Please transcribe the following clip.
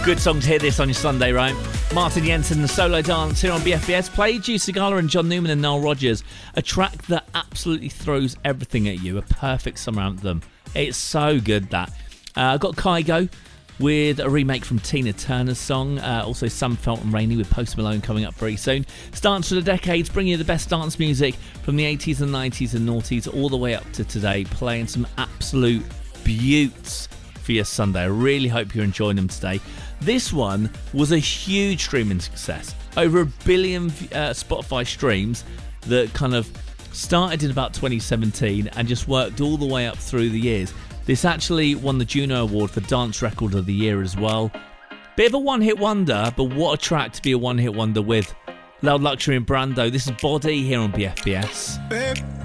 Good song to hear this on your Sunday, right? Martin Jensen, the solo dance here on BFBS. Played you Sigala and John Newman and Nile Rodgers. A track that absolutely throws everything at you. A perfect summer anthem. It's so good, that. I've got Kygo with a remake from Tina Turner's song. Also Sam Felton Rainey with Post Malone coming up very soon. Dance for the decades, bringing you the best dance music from the 80s and 90s and noughties all the way up to today. Playing some absolute beauts for your Sunday. I really hope you're enjoying them today. This one was a huge streaming success. Over 1 billion Spotify streams that kind of started in about 2017 and just worked all the way up through the years. This actually won the Juno Award for Dance Record of the Year as well. Bit of a one-hit wonder, but what a track to be a one-hit wonder with. Loud Luxury and Brando. This is Body here on BFBS. Babe.